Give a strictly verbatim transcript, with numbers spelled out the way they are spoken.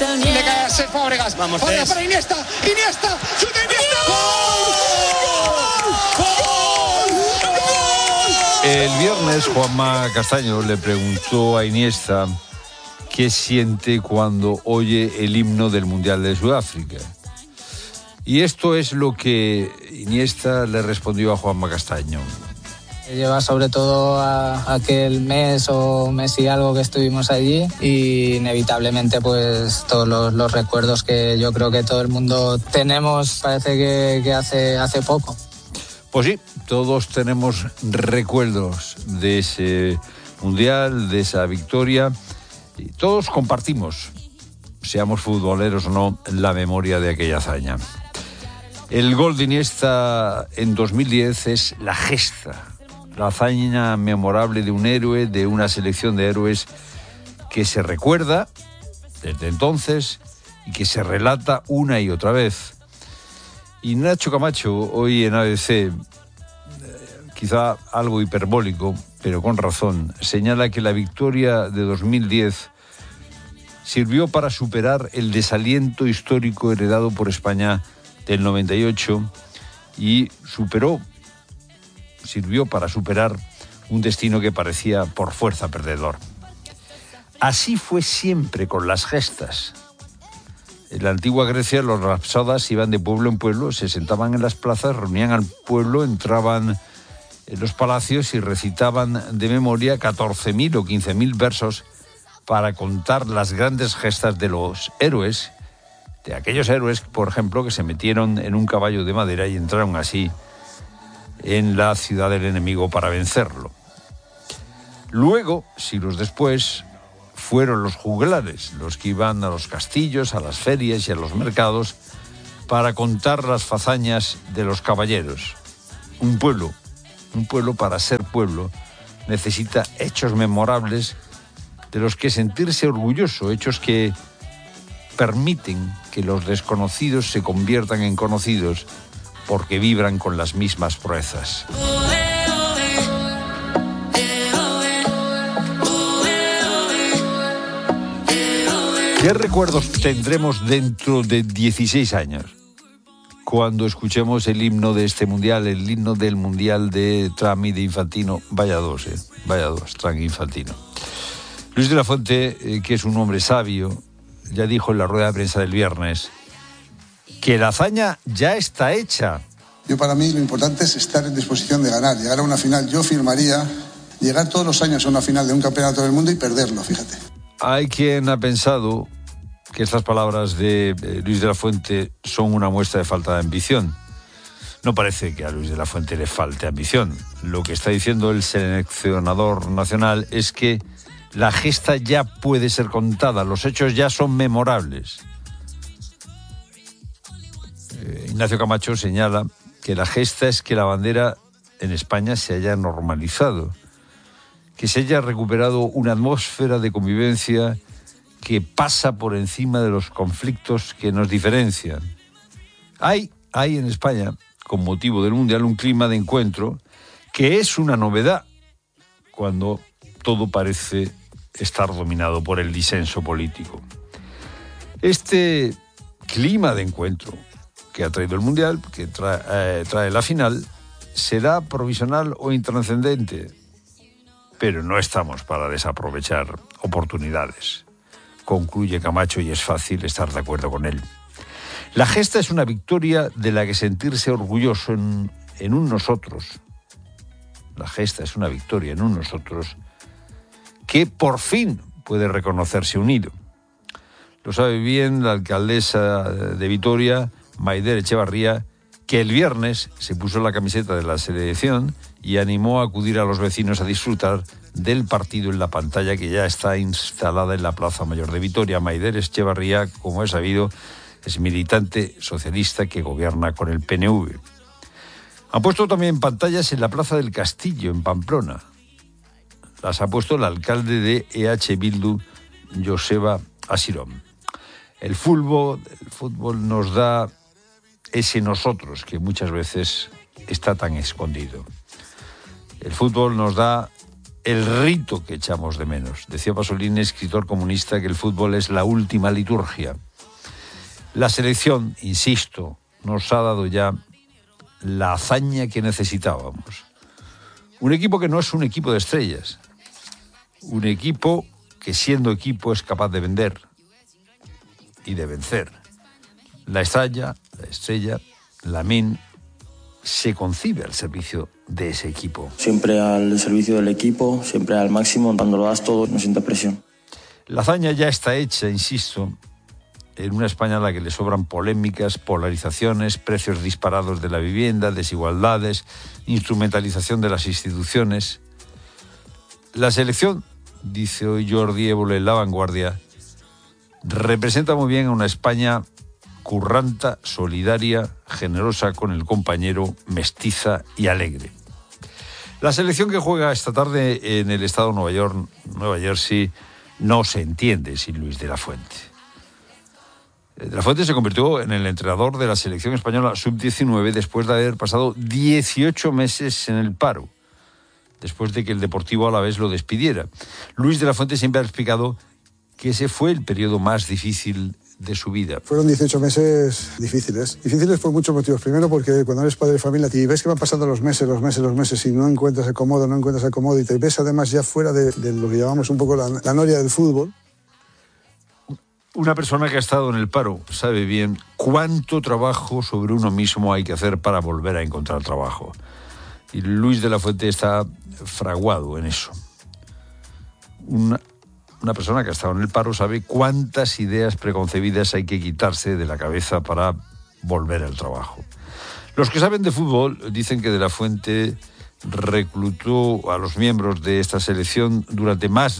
Le cae a Cesc Fábregas. Vamos, Fábregas Cesc. para Iniesta. Iniesta. ¡Chuta Iniesta! ¡Gol! ¡Gol! ¡Gol! El viernes Juanma Castaño le preguntó a Iniesta qué siente cuando oye el himno del Mundial de Sudáfrica. Y esto es lo que Iniesta le respondió a Juanma Castaño. Lleva sobre todo a aquel mes o mes y algo que estuvimos allí y inevitablemente pues todos los, los recuerdos que yo creo que todo el mundo tenemos, parece que, que hace, hace poco. Pues sí, todos tenemos recuerdos de ese Mundial, de esa victoria, y todos compartimos, seamos futboleros o no, la memoria de aquella hazaña. El gol de Iniesta en dos mil diez es la gesta, la hazaña memorable de un héroe, de una selección de héroes que se recuerda desde entonces y que se relata una y otra vez. Y Nacho Camacho, hoy en A B C, eh, quizá algo hiperbólico, pero con razón, señala que la victoria de dos mil diez sirvió para superar el desaliento histórico heredado por España del noventa y ocho y superó, sirvió para superar un destino que parecía por fuerza perdedor. Así fue siempre con las gestas. En la antigua Grecia los rapsodas iban de pueblo en pueblo, se sentaban en las plazas, reunían al pueblo, entraban en los palacios y recitaban de memoria catorce mil o quince mil versos para contar las grandes gestas de los héroes, de aquellos héroes, por ejemplo, que se metieron en un caballo de madera y entraron así en la ciudad del enemigo para vencerlo. Luego, siglos después, fueron los juglares los que iban a los castillos, a las ferias y a los mercados para contar las fazañas de los caballeros. Un pueblo, un pueblo para ser pueblo, necesita hechos memorables de los que sentirse orgulloso, hechos que permiten que los desconocidos se conviertan en conocidos porque vibran con las mismas proezas. ¿Qué recuerdos tendremos dentro de dieciséis años? Cuando escuchemos el himno de este mundial, el himno del mundial de Trump y de Infantino. Vaya dos, eh, vaya dos, Trump e Infantino. Luis de la Fuente, eh, que es un hombre sabio, ya dijo en la rueda de prensa del viernes que la hazaña ya está hecha. Yo, para mí, lo importante es estar en disposición de ganar, llegar a una final. Yo firmaría llegar todos los años a una final de un campeonato del mundo y perderlo, fíjate. Hay quien ha pensado que estas palabras de eh, Luis de la Fuente son una muestra de falta de ambición. No parece que a Luis de la Fuente le falte ambición. Lo que está diciendo el seleccionador nacional es que la gesta ya puede ser contada, los hechos ya son memorables. Eh, Ignacio Camacho señala que la gesta es que la bandera en España se haya normalizado, que se haya recuperado una atmósfera de convivencia que pasa por encima de los conflictos que nos diferencian. Hay, hay en España, con motivo del Mundial, un clima de encuentro que es una novedad cuando todo parece estar dominado por el disenso político. Este clima de encuentro que ha traído el Mundial, que trae, eh, trae la final, será provisional o intrascendente, pero no estamos para desaprovechar oportunidades. Concluye Camacho y es fácil estar de acuerdo con él. La gesta es una victoria de la que sentirse orgulloso en, en un nosotros. La gesta es una victoria en un nosotros que por fin puede reconocerse unido. Lo sabe bien la alcaldesa de Vitoria, Maider Echevarría, que el viernes se puso la camiseta de la selección y animó a acudir a los vecinos a disfrutar del partido en la pantalla que ya está instalada en la Plaza Mayor de Vitoria. Maider Echevarría, como es sabido, es militante socialista que gobierna con el P N V. Han puesto también pantallas en la Plaza del Castillo, en Pamplona. Las ha puesto el alcalde de E H Bildu, Joseba Asirón. El fútbol, el fútbol nos da ese nosotros que muchas veces está tan escondido. El fútbol nos da el rito que echamos de menos. Decía Pasolini, escritor comunista, que el fútbol es la última liturgia. La selección, insisto, nos ha dado ya la hazaña que necesitábamos. Un equipo que no es un equipo de estrellas. Un equipo que, siendo equipo, es capaz de vender y de vencer. La estrella, la estrella, Lamine, se concibe al servicio de ese equipo. Siempre al servicio del equipo, siempre al máximo. Cuando lo das todo, no sientes presión. La hazaña ya está hecha, insisto, en una España a la que le sobran polémicas, polarizaciones, precios disparados de la vivienda, desigualdades, instrumentalización de las instituciones. La selección, dice hoy Jordi Évole en La Vanguardia, representa muy bien a una España curranta, solidaria, generosa con el compañero, mestiza y alegre. La selección que juega esta tarde en el estado de Nueva York, Nueva Jersey, no se entiende sin Luis de la Fuente. De la Fuente se convirtió en el entrenador de la selección española sub diecinueve después de haber pasado dieciocho meses en el paro, después de que el Deportivo Alavés lo despidiera. Luis de la Fuente siempre ha explicado que ese fue el periodo más difícil de su vida. Fueron dieciocho meses difíciles. Difíciles por muchos motivos. Primero porque cuando eres padre de familia y ves que van pasando los meses, los meses, los meses y no encuentras acomodo, no encuentras acomodo y te ves además ya fuera de, de lo que llamamos un poco la, la noria del fútbol. Una persona que ha estado en el paro sabe bien cuánto trabajo sobre uno mismo hay que hacer para volver a encontrar trabajo. Y Luis de la Fuente está fraguado en eso. Una, una persona que ha estado en el paro sabe cuántas ideas preconcebidas hay que quitarse de la cabeza para volver al trabajo. Los que saben de fútbol dicen que de la Fuente reclutó a los miembros de esta selección durante más